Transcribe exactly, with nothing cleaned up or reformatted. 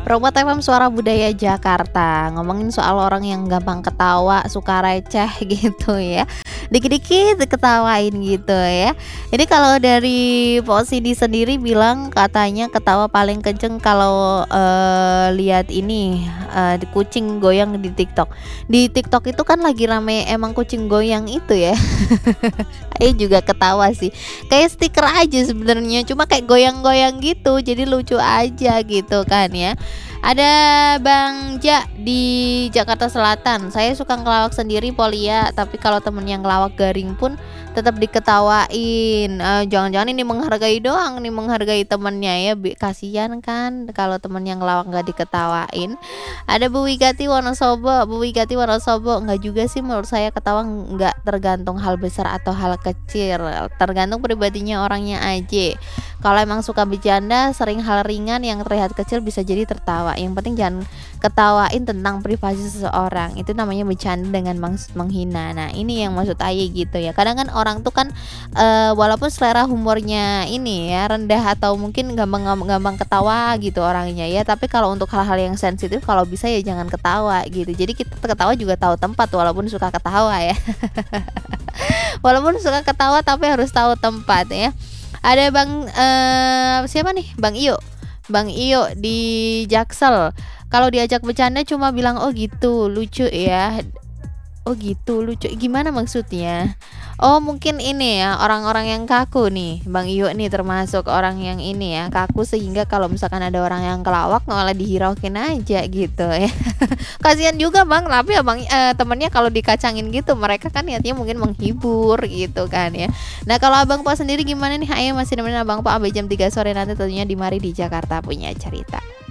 Robot F M Suara Budaya Jakarta, ngomongin soal orang yang gampang ketawa, suka receh gitu ya. Dikit-dikit diketawain gitu ya. Jadi kalau dari Po Sidi sendiri bilang katanya ketawa paling kenceng kalau eh, lihat ini eh, di kucing goyang di TikTok. Di TikTok itu kan lagi rame emang kucing goyang itu ya. Saya juga ketawa sih. Kayak stiker aja sebenarnya, cuma kayak goyang-goyang gitu. Jadi lucu aja gitu kan ya. Ada Bang Ja di Jakarta Selatan. Saya suka ngelawak sendiri Polia, tapi kalau temen yang ngelawak garing pun tetap diketawain. Eh, jangan-jangan ini menghargai doang nih, menghargai temennya ya. Bi- Kasihan kan kalau temen yang ngelawak nggak diketawain. Ada Bu Wigati Wonosobo, Bu Wigati Wonosobo nggak juga sih menurut saya ketawa nggak tergantung hal besar atau hal kecil, tergantung pribadinya orangnya aja. Kalau emang suka bercanda, sering hal ringan yang terlihat kecil bisa jadi tertawa. Yang penting jangan ketawain tentang privasi seseorang. Itu namanya bercanda dengan maksud menghina. Nah, ini yang maksud Aye gitu ya. Kadang kan orang tuh kan eh, walaupun selera humornya ini ya rendah atau mungkin gampang-gampang ketawa gitu orangnya ya. Tapi kalau untuk hal-hal yang sensitif kalau bisa ya jangan ketawa gitu. Jadi kita ketawa juga tahu tempat walaupun suka ketawa ya. Walaupun suka ketawa tapi harus tahu tempat ya. Ada Bang eh, siapa nih? Bang Iyo. Bang Iyo di Jaksel. Kalau diajak bercanda cuma bilang oh gitu, lucu ya. Oh gitu, lucu. Gimana maksudnya? Oh mungkin ini ya orang-orang yang kaku nih. Bang Iyo nih termasuk orang yang ini ya kaku sehingga kalau misalkan ada orang yang kelawak malah dihiraukin aja gitu ya. Kasihan juga Bang, tapi ya Bang eh, temennya kalau dikacangin gitu mereka kan niatnya mungkin menghibur gitu kan ya. Nah kalau Abang Po sendiri gimana nih? Ayo masih nemenin Abang Po sampai jam tiga sore nanti tentunya di Mari di Jakarta punya cerita.